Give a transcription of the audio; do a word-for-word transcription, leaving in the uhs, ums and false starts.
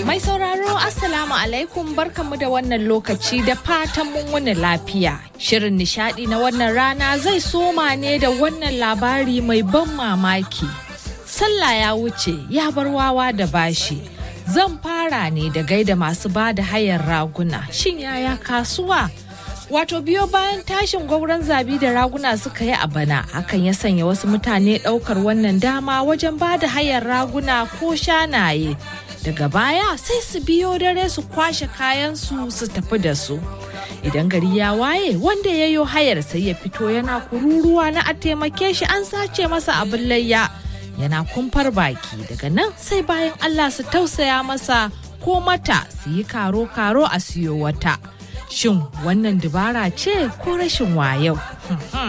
Mai sauraro Assalamu alaikum barkanmu da wannan lokaci da fatan mun wani lafiya. Shirin nishadi na wannan rana zai soma ne da wannan labari mai ban mamaki. Sallah ya wuce ya bar wawa da bashi. Zan fara ne da gaida masu ba da hayar raguna. Shin yaya kasuwa? Wato biyo bayan tashin gwauron zabi da raguna suka yi a bana, hakan ya sanya wasu mutane ɗaukar wannan dama wajen ba da hayar raguna ko shanaye. Daga baya sai su biyo dare su kwashe kayansu su tafi da su. Idan gari ya waye wanda ya yo hayar sai ya fito yana kururuwa na a taimake shi an sace masa abin layya. Yana kumfar baki daga nan sai bayan Allah su tausaya masa ko mata su yi karo-karo a siyo wata. Shin wannan dabara ce ko rashin wayo?